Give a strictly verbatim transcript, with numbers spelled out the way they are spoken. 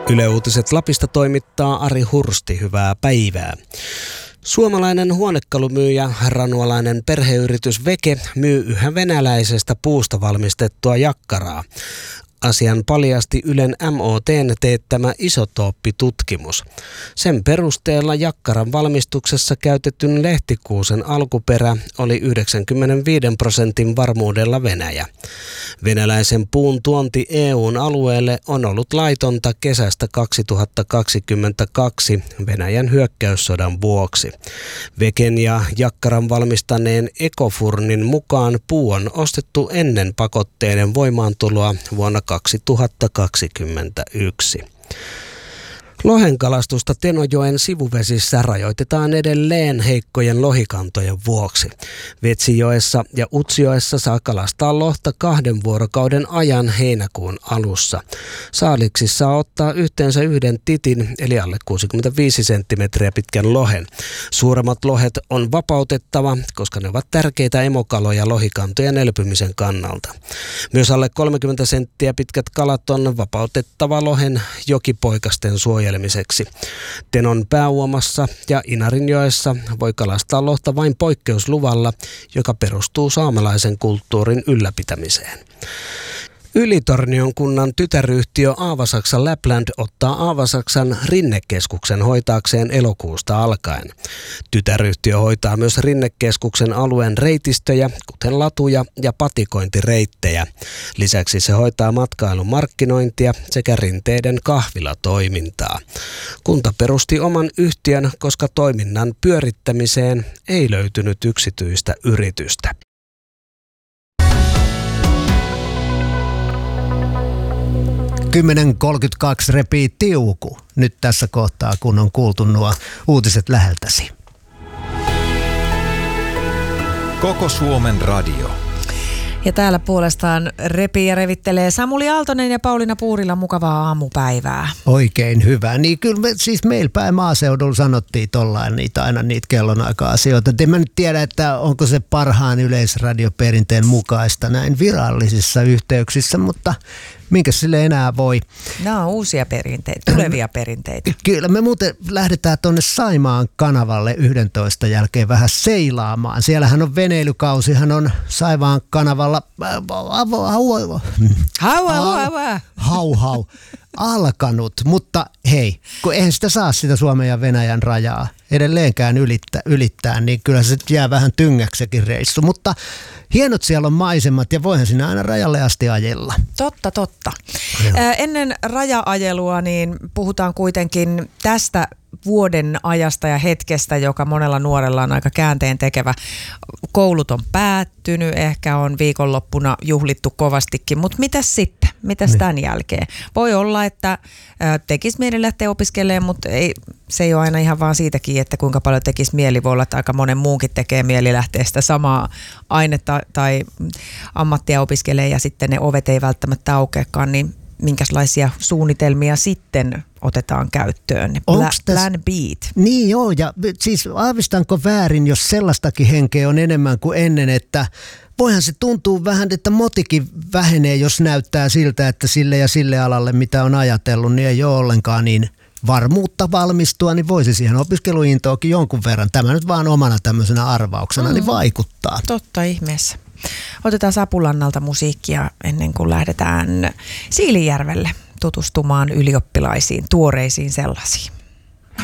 Yle Uutiset Lapista toimittaa Ari Hursti. Hyvää päivää. Suomalainen huonekalumyyjä, ranualainen perheyritys Veke myy yhä venäläisestä puusta valmistettua jakkaraa. Asian paljasti Ylen M O T:n teettämä isotooppitutkimus. Sen perusteella jakkaran valmistuksessa käytetyn lehtikuusen alkuperä oli yhdeksänkymmentäviisi prosentin varmuudella Venäjä. Venäläisen puun tuonti E U:n alueelle on ollut laitonta kesästä kaksituhattakaksikymmentäkaksi Venäjän hyökkäyssodan vuoksi. Veken ja jakkaran valmistaneen Ecofurnin mukaan puu on ostettu ennen pakotteiden voimaantuloa vuonna kaksituhattakaksikymmentäyksi. Lohenkalastusta Tenojoen sivuvesissä rajoitetaan edelleen heikkojen lohikantojen vuoksi. Vetsijoessa ja Utsjoessa saa kalastaa lohta kahden vuorokauden ajan heinäkuun alussa. Saaliksi saa ottaa yhteensä yhden titin, eli alle kuusikymmentäviisi senttimetriä pitkän lohen. Suuremmat lohet on vapautettava, koska ne ovat tärkeitä emokaloja lohikantojen elpymisen kannalta. Myös alle kolmekymmentä senttiä pitkät kalat on vapautettava lohen jokipoikasten suojelemiseksi. Tenon pääuomassa ja Inarinjoessa voi kalastaa lohta vain poikkeusluvalla, joka perustuu saamelaisen kulttuurin ylläpitämiseen. Ylitornion kunnan tytäryhtiö Aavasaksa Lapland ottaa Aavasaksan Rinnekeskuksen hoitaakseen elokuusta alkaen. Tytäryhtiö hoitaa myös Rinnekeskuksen alueen reitistöjä, kuten latuja ja patikointireittejä. Lisäksi se hoitaa matkailun markkinointia sekä rinteiden kahvilatoimintaa. Kunta perusti oman yhtiön, koska toiminnan pyörittämiseen ei löytynyt yksityistä yritystä. kymmenen kolmekymmentäkaksi repii tiuku nyt tässä kohtaa, kun on kuultu nuo uutiset läheltäsi. Koko Suomen radio. Ja täällä puolestaan repii ja revittelee Samuli Aaltonen ja Pauliina Puurila. Mukavaa aamupäivää. Oikein hyvä. Niin kyllä me, siis meillä päin maaseudulla sanottiin tollain niitä aina niitä kellonaika-asioita. En mä nyt tiedä, että onko se parhaan yleisradioperinteen mukaista näin virallisissa yhteyksissä, mutta minkä sille enää voi. Nämä on uusia perinteitä, tulevia perinteitä. Kyllä, me muuten lähdetään tuonne Saimaan kanavalle yhdentoista jälkeen vähän seilaamaan. Siellähän on veneilykausihan on Saimaan kanavalla hau, hau, hau. hau, hau, alkanut, mutta hei, kun eihän sitä saa sitä Suomen ja Venäjän rajaa edelleenkään ylittää, ylittää niin kyllä se jää vähän tyngäksekin reissu, mutta hienot siellä on maisemat ja voihan sinä aina rajalle asti ajella. Totta, totta. Ää, ennen raja-ajelua niin puhutaan kuitenkin tästä vuoden ajasta ja hetkestä, joka monella nuorella on aika käänteen tekevä. Koulut on päättynyt, ehkä on viikonloppuna juhlittu kovastikin, mutta mitäs sitten? Mitäs niin. Tämän jälkeen? Voi olla, että tekisi mieli lähteä opiskelemaan, mutta ei, se ei ole aina ihan vaan siitäkin, että kuinka paljon tekisi mieli. Voi olla, että aika monen muunkin tekee mieli lähteä sitä samaa ainetta tai ammattia opiskelemaan ja sitten ne ovet ei välttämättä aukeakaan, niin minkälaisia suunnitelmia sitten otetaan käyttöön? Pla- plan Beat. Niin joo, ja siis aavistanko väärin, jos sellaistakin henkeä on enemmän kuin ennen, että voihan se tuntuu vähän, että motikin vähenee, jos näyttää siltä, että sille ja sille alalle, mitä on ajatellut, niin ei ole ollenkaan niin varmuutta valmistua, niin voisi siihen opiskeluintoakin jonkun verran. Tämä nyt vaan omana tämmöisenä arvauksena, mm. niin vaikuttaa. Totta ihmeessä. Otetaan Sapulannalta musiikkia ennen kuin lähdetään Siilinjärvelle tutustumaan ylioppilaisiin, tuoreisiin sellaisiin.